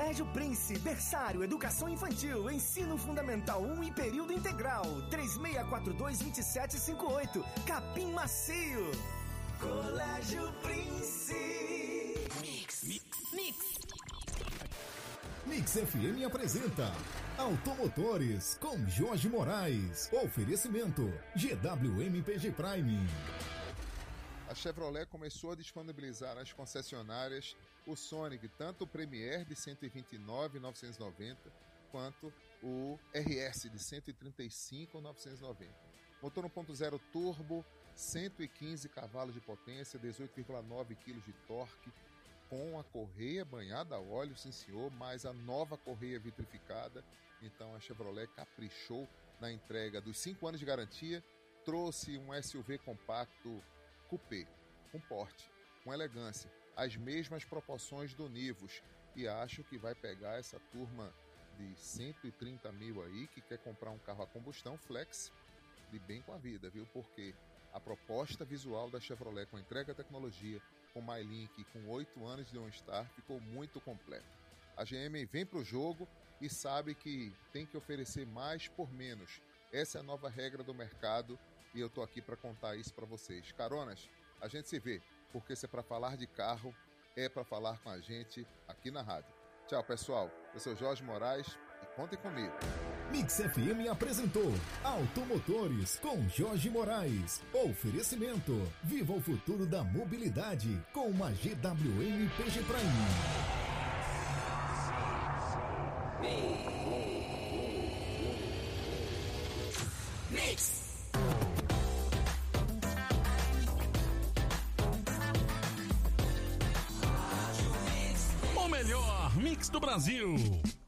Colégio Prince, berçário, educação infantil, ensino fundamental 1 e período integral. 3642-2758, Capim Macio. Colégio Prince. Mix FM apresenta Automotores com Jorge Moraes. Oferecimento GWM-PG Prime. A Chevrolet começou a disponibilizar nas concessionárias o Sonic, tanto o Premier de 129.990 quanto o RS de 135.990. Motor 1.0 turbo, 115 cavalos de potência, 18,9 kg de torque, com a correia banhada a óleo, sim senhor, mais a nova correia vitrificada. Então a Chevrolet caprichou na entrega dos 5 anos de garantia, trouxe um SUV compacto coupé, com porte, com elegância, as mesmas proporções do Nivus, e acho que vai pegar essa turma de 130 mil aí, que quer comprar um carro a combustão flex, de bem com a vida, viu? Porque a proposta visual da Chevrolet com entrega tecnologia, com MyLink, com 8 anos de OnStar, ficou muito completa. A GM vem para o jogo e sabe que tem que oferecer mais por menos. Essa é a nova regra do mercado e eu tô aqui para contar isso para vocês. Caronas, a gente se vê, porque se é para falar de carro, é para falar com a gente aqui na rádio. Tchau, pessoal. Eu sou Jorge Moraes e contem comigo. Mix FM apresentou Automotores com Jorge Moraes. Oferecimento: viva o futuro da mobilidade com uma GWM-PG Prime. Mix. O melhor mix do Brasil.